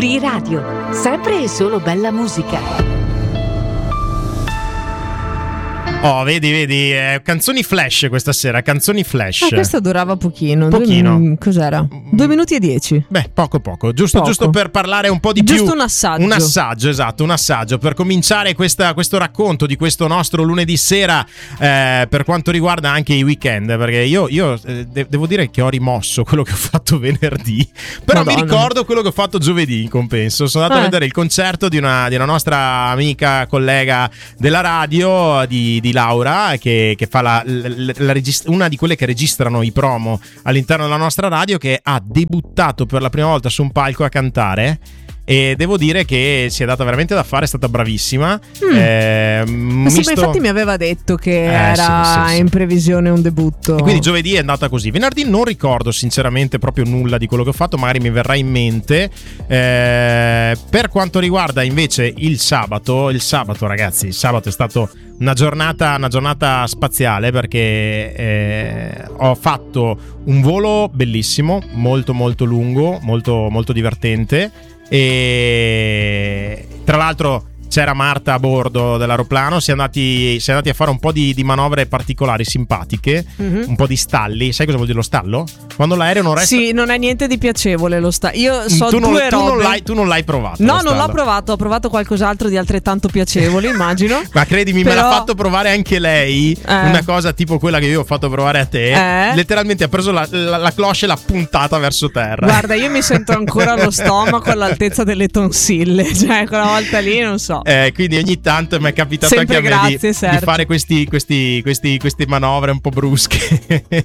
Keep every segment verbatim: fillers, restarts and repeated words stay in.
Free Radio, sempre e solo bella musica. Oh, vedi, vedi, eh, canzoni flash questa sera, canzoni flash. Ah, questa durava pochino. Pochino. Due, cos'era? Due minuti e dieci. Beh, poco poco, giusto, Poco. giusto per parlare un po' di Giusto più. un assaggio. Un assaggio, esatto, un assaggio per cominciare questa, questo racconto di questo nostro lunedì sera eh, per quanto riguarda anche i weekend, perché io, io eh, de- devo dire che ho rimosso quello che ho fatto venerdì, però Madonna. mi ricordo quello che ho fatto giovedì in compenso. Sono andato Eh. a vedere il concerto di una, di una nostra amica, collega della radio, di, di Laura, che che fa la, la, la regist- una di quelle che registrano i promo all'interno della nostra radio, che ha debuttato per la prima volta su un palco a cantare. E devo dire che si è data veramente da fare, è stata bravissima. Mm. Eh, Ma sì, misto- ma infatti mi aveva detto che Eh, era sì, sì, sì. in previsione un debutto. E quindi giovedì è andata così. Venerdì non ricordo sinceramente proprio nulla di quello che ho fatto, magari mi verrà in mente. Eh, per quanto riguarda invece il sabato, il sabato ragazzi, il sabato è stato una giornata, una giornata spaziale, perché eh, ho fatto un volo bellissimo, molto molto lungo, molto molto divertente. E tra l'altro c'era Marta a bordo dell'aeroplano. Si è andati, si è andati a fare un po' di, di manovre particolari, simpatiche, Mhm. un po' di stalli. Sai cosa vuol dire lo stallo? Quando l'aereo non resta. Sì, non è niente di piacevole lo sta. Io so tu, non, due tu, robe. non l'hai, tu non l'hai provato. No, lo non l'ho stallo. provato, ho provato qualcos'altro di altrettanto piacevole, immagino. Ma credimi, me Però- l'ha fatto provare anche lei. Eh. Una cosa tipo quella che io ho fatto provare a te. Eh. Letteralmente ha preso la, la, la cloche e l'ha puntata verso terra. Guarda, io mi sento ancora allo stomaco all'altezza delle tonsille. Cioè, quella volta lì non so. Eh, quindi ogni tanto mi è capitato Sempre anche a me di- grazie, di, Sergio. fare questi, questi, questi, queste manovre un po' brusche.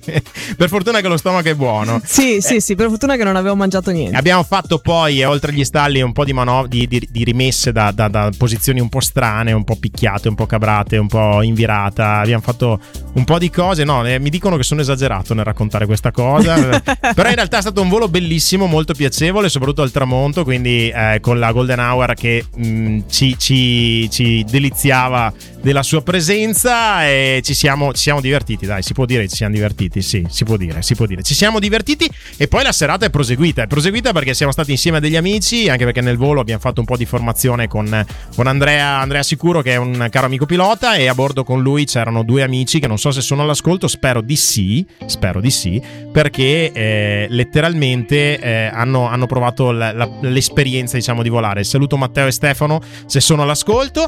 Per fortuna che lo stomaco è buono. Sì, sì, sì, per fortuna che non avevo mangiato niente. Abbiamo fatto poi, eh, oltre agli stalli, un po' di, mano- di, di, di rimesse da, da, da posizioni un po' strane, un po' picchiate, un po' cabrate, un po' invirata. Abbiamo fatto un po' di cose. No, eh, mi dicono che sono esagerato nel raccontare questa cosa. Però in realtà è stato un volo bellissimo, molto piacevole, soprattutto al tramonto. Quindi eh, con la Golden Hour che mh, ci, ci, ci deliziava della sua presenza, e ci siamo, ci siamo divertiti. Dai, si può dire che ci siamo divertiti? Sì, si può dire, si può dire. Ci siamo divertiti, e poi la serata è proseguita. È proseguita perché siamo stati insieme a degli amici, anche perché nel volo abbiamo fatto un po' di formazione con, con Andrea, Andrea Sicuro, che è un caro amico pilota, e a bordo con lui c'erano due amici che non so se sono all'ascolto, spero di sì, spero di sì, perché eh, letteralmente eh, hanno, hanno provato la, la, l'esperienza, diciamo, di volare. Saluto Matteo e Stefano se sono all'ascolto.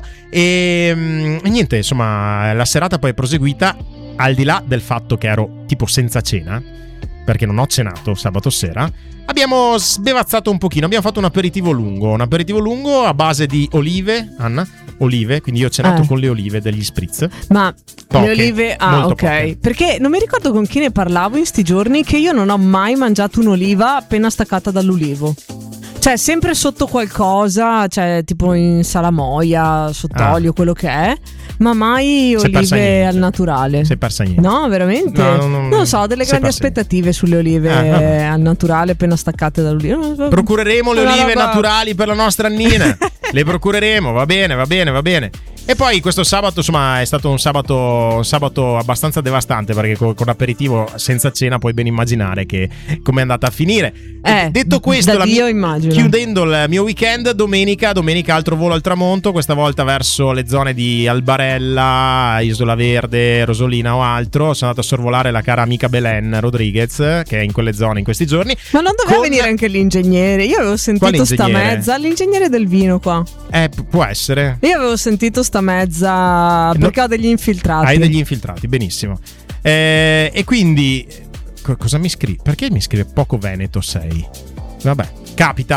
E mm, niente, insomma, la serata poi è proseguita, al di là del fatto che ero tipo senza cena, perché non ho cenato sabato sera. Abbiamo sbevazzato un pochino, abbiamo fatto un aperitivo lungo, un aperitivo lungo a base di olive, Anna, olive, quindi io ho cenato Eh. con le olive degli spritz. Ma Poche, le olive, ah, molto ok. poche. Perché non mi ricordo con chi ne parlavo in sti giorni, che io non ho mai mangiato un'oliva appena staccata dall'ulivo. Cioè, sempre sotto qualcosa, cioè tipo in salamoia, sott'olio, Ah. quello che è, ma mai Sei persa olive niente. al naturale. Sei persa niente. No, veramente? No, no, no, non so, ho delle sei grandi persa aspettative sulle olive Ah, vabbè. al naturale appena staccate dall'ulivo. Procureremo le Una olive roba- naturali per la nostra Annina. Le procureremo, va bene, va bene, va bene. E poi questo sabato, insomma, è stato un sabato, un sabato abbastanza devastante, perché con, con aperitivo senza cena puoi ben immaginare che come è andata a finire. Eh, Detto questo, da la Dio mia- immagino. chiudendo il mio weekend, domenica, domenica altro volo al tramonto, questa volta verso le zone di Albarella, Isola Verde, Rosolina o altro. Sono andato a sorvolare la cara amica Belen Rodriguez, che è in quelle zone in questi giorni. Ma non doveva Con- venire anche l'ingegnere? Io avevo sentito Quale sta ingegnere? mezza, l'ingegnere del vino qua. Eh, pu- può essere. Io avevo sentito sta mezza perché ho degli infiltrati. Hai degli infiltrati, benissimo. Eh, e quindi co- cosa mi scrive? Perché mi scrive poco Veneto sei? Vabbè, capita.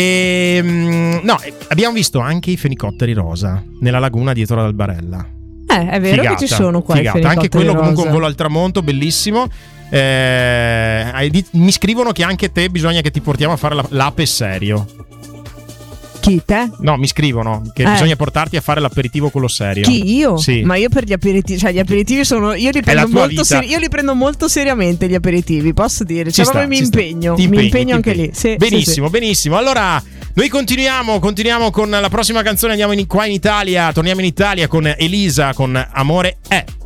E, mm, no, eh, abbiamo visto anche i fenicotteri rosa nella laguna dietro ad Albarella. Eh, è vero Figata, che ci sono qua i figata. Anche fenicotteri quello comunque rosa. un volo al tramonto, bellissimo. Eh, hai di- mi scrivono che anche te bisogna che ti portiamo a fare la- l'ape serio. Chi, te? No, mi scrivono che Eh. bisogna portarti a fare l'aperitivo quello serio. Chi, io? Sì. Ma io per gli aperitivi, cioè gli aperitivi sono, io li È la prendo tua molto vita. seri- io li prendo molto seriamente gli aperitivi, posso dire, Ci cioè sta, proprio mi ci sta. impegno, Ti mi impegni, impegno ti anche impegni. lì. Sì, benissimo, sì, benissimo. Allora, noi continuiamo, continuiamo con la prossima canzone. Andiamo in- qua in Italia, torniamo in Italia con Elisa con Amore è.